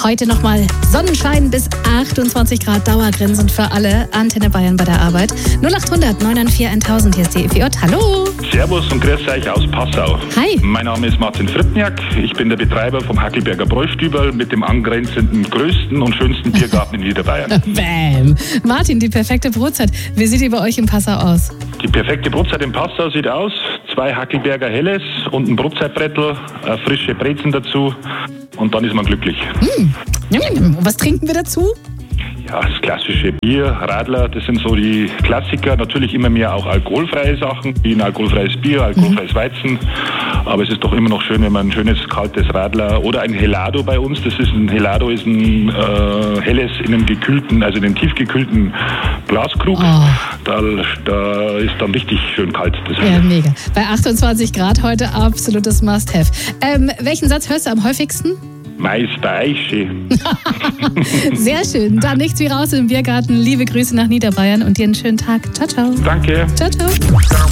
Heute nochmal Sonnenschein bis 28 Grad Dauergrenzen für alle. Antenne Bayern bei der Arbeit. 0800 994 1000. Hier ist die EFJ. Hallo. Servus und grüß euch aus Passau. Hi. Mein Name ist Martin Frittniak. Ich bin der Betreiber vom Hackelberger Bräustüberl mit dem angrenzenden größten und schönsten Biergarten in Niederbayern. Bäm. Martin, die perfekte Brotzeit. Wie sieht die bei euch in Passau aus? Die perfekte Brotzeit in Passau sieht aus: 2 Hackelberger Helles und ein Brotzeitbrettel, frische Brezen dazu und dann ist man glücklich. Was trinken wir dazu? Ja, das klassische Bier, Radler, das sind so die Klassiker. Natürlich immer mehr auch alkoholfreie Sachen, wie ein alkoholfreies Bier, alkoholfreies Weizen. Aber es ist doch immer noch schön, wenn man ein schönes kaltes Radler oder ein Helado bei uns. Helado ist ein helles in einem gekühlten, also in einem tiefgekühlten Glaskrug. Da ist dann richtig schön kalt. Das Ja, mega. Bei 28 Grad heute absolutes Must-Have. Welchen Satz hörst du am häufigsten? Mais bei Eiche. Sehr schön. Dann nichts wie raus im Biergarten. Liebe Grüße nach Niederbayern und dir einen schönen Tag. Ciao, ciao. Danke. Ciao, ciao.